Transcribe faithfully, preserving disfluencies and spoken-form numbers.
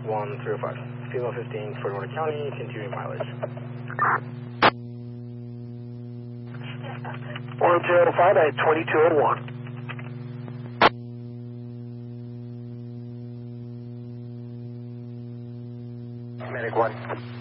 one three oh five. Female fifteen, Fort Warner County, continuing mileage. one zero five at twenty-two oh one. Medic one.